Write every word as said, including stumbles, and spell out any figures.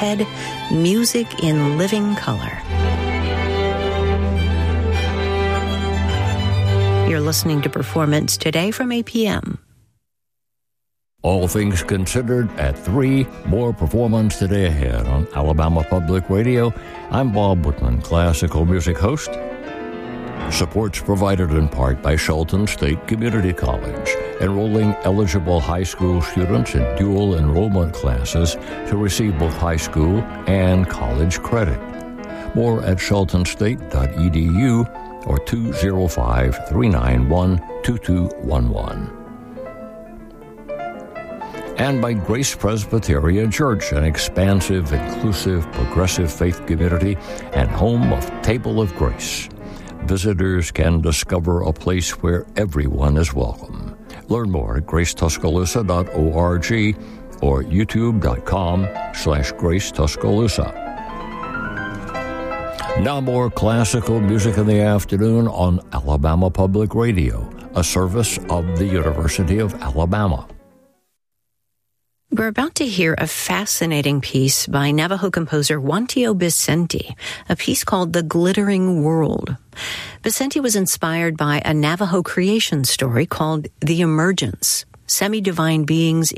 ahead, music in living color. You're listening to Performance Today from A P M. All things considered at three, more Performance Today ahead on Alabama Public Radio. I'm Bob Whitman, classical music host. Support's provided in part by Shelton State Community College, enrolling eligible high school students in dual enrollment classes to receive both high school and college credit. More at shelton state dot e d u or two oh five, three nine one, two two one one. And by Grace Presbyterian Church, an expansive, inclusive, progressive faith community and home of Table of Grace. Visitors can discover a place where everyone is welcome. Learn more at grace tuscaloosa dot org or youtube.com slash Grace Tuscaloosa. Now more classical music in the afternoon on Alabama Public Radio, a service of the University of Alabama. We're about to hear a fascinating piece by Navajo composer Wantio Bisenti, a piece called The Glittering World. Bisenti was inspired by a Navajo creation story called The Emergence, semi-divine beings